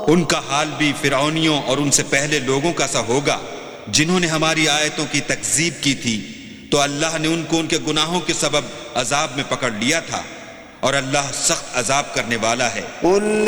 उनका हाल भी फिरौनियों और उनसे पहले लोगों का सा होगा जिन्होंने हमारी आयतों की तकजीब की थी, तो अल्लाह ने उनको उनके गुनाहों के सबब अजाब में पकड़ लिया था, और अल्लाह सख्त अजाब करने वाला है।